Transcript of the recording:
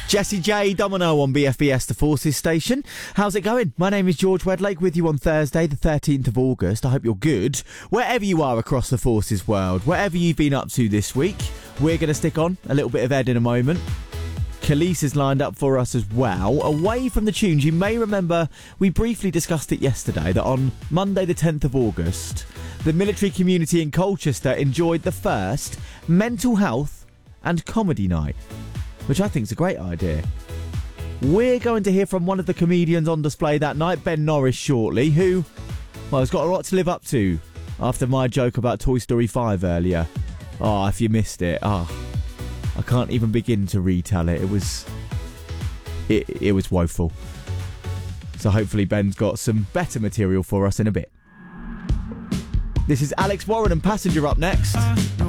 Jessie J, Domino on BFBS, the Forces station. How's it going? My name is George Wedlake with you on Thursday, the 13th of August. I hope you're good. Wherever you are across the Forces world, whatever you've been up to this week, we're going to stick on a little bit of Ed in a moment. Khalees is lined up for us as well. Away from the tunes, you may remember we briefly discussed it yesterday that on Monday the 10th of August, the military community in Colchester enjoyed the first mental health and comedy night, which I think is a great idea. We're going to hear from one of the comedians on display that night, Ben Norris, shortly, who, well, has got a lot to live up to after my joke about Toy Story 5 earlier. Oh, if you missed it, I can't even begin to retell it. It was woeful. So hopefully Ben's got some better material for us in a bit. This is Alex Warren and Passenger up next.